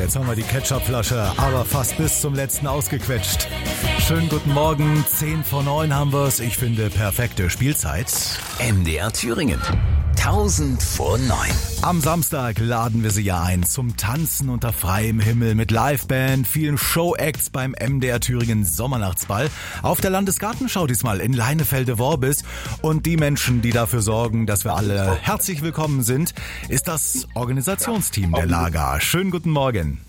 jetzt haben wir die Ketchupflasche aber fast bis zum letzten ausgequetscht. Schönen guten Morgen, 10:09 haben wir's. Ich finde, perfekte Spielzeit. MDR Thüringen. 1000 vor 9. Am Samstag laden wir Sie ja ein zum Tanzen unter freiem Himmel mit Liveband, vielen Showacts beim MDR Thüringen Sommernachtsball, auf der Landesgartenschau diesmal in Leinefelde-Worbis. Und die Menschen, die dafür sorgen, dass wir alle herzlich willkommen sind, ist das Organisationsteam der Lager. Schönen guten Morgen.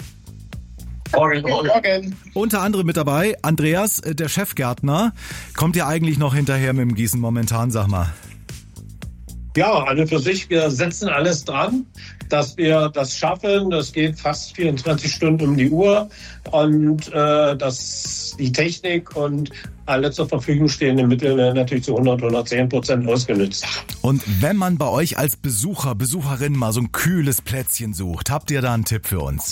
Morgen. Unter anderem mit dabei Andreas, der Chefgärtner. Kommt ihr eigentlich noch hinterher mit dem Gießen momentan, sag mal? Ja, alle für sich. Wir setzen alles dran, dass wir das schaffen. Das geht fast 24 Stunden um die Uhr und dass die Technik und alle zur Verfügung stehenden Mittel werden natürlich zu 110% ausgenutzt. Und wenn man bei euch als Besucherin mal so ein kühles Plätzchen sucht, habt ihr da einen Tipp für uns?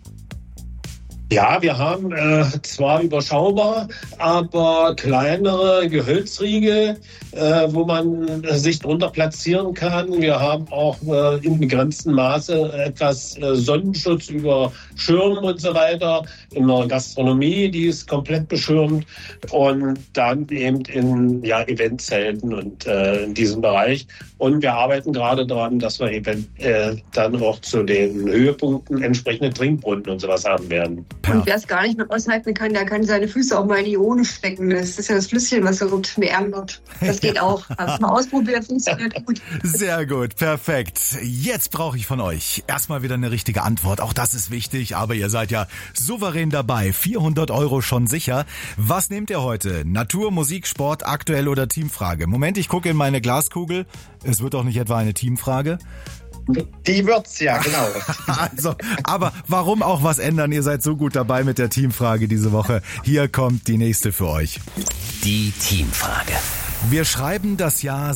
Ja, wir haben zwar überschaubar, aber kleinere Gehölzriegel, wo man sich drunter platzieren kann. Wir haben auch in begrenztem Maße etwas Sonnenschutz über Schirm und so weiter. In der Gastronomie, die ist komplett beschirmt. Und dann eben in Eventzelten und in diesem Bereich. Und wir arbeiten gerade daran, dass wir eben dann auch zu den Höhepunkten entsprechende Trinkbrunnen und sowas haben werden. Und wer es gar nicht mehr aushalten kann, der kann seine Füße auch mal in die Ione stecken. Das ist ja das Flüsschen, was so wärmen wird. Das geht auch. Hast mal ausprobiert, funktioniert gut. Sehr gut, perfekt. Jetzt brauche ich von euch erstmal wieder eine richtige Antwort. Auch das ist wichtig, aber ihr seid ja souverän dabei. 400 € schon sicher. Was nehmt ihr heute? Natur, Musik, Sport, aktuell oder Teamfrage? Moment, ich gucke in meine Glaskugel. Es wird doch nicht etwa eine Teamfrage? Die wird's, ja, genau. Also, aber warum auch was ändern? Ihr seid so gut dabei mit der Teamfrage diese Woche. Hier kommt die nächste für euch. Die Teamfrage. Wir schreiben das Jahr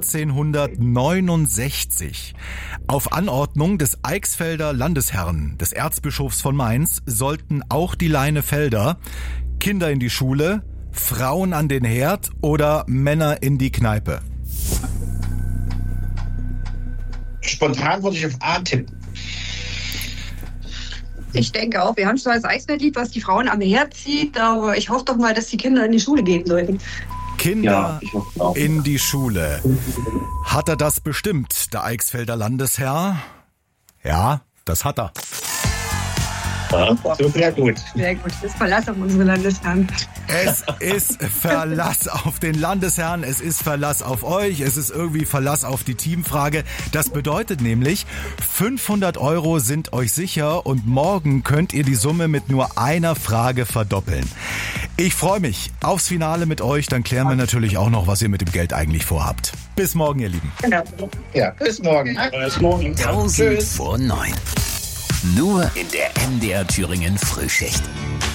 1669. Auf Anordnung des Eichsfelder Landesherrn, des Erzbischofs von Mainz, sollten auch die Leinefelder Kinder in die Schule, Frauen an den Herd oder Männer in die Kneipe. Spontan würde ich auf A tippen. Ich denke auch, wir haben zwar das Eisfeld-Lied, was die Frauen am Herd zieht, aber ich hoffe doch mal, dass die Kinder in die Schule gehen sollten. Kinder in die Schule. Hat er das bestimmt, der Eichsfelder Landesherr? Ja, das hat er. Ja, sehr gut. Sehr gut, das ist Verlass auf unsere Landesherren. Es ist Verlass auf den Landesherrn, es ist Verlass auf euch, es ist irgendwie Verlass auf die Teamfrage. Das bedeutet nämlich, 500 € sind euch sicher und morgen könnt ihr die Summe mit nur einer Frage verdoppeln. Ich freue mich aufs Finale mit euch, dann klären wir natürlich auch noch, was ihr mit dem Geld eigentlich vorhabt. Bis morgen, ihr Lieben. Genau. Ja, bis morgen. Bis morgen. 1000 vor 9. Nur in der MDR Thüringen Frühschicht.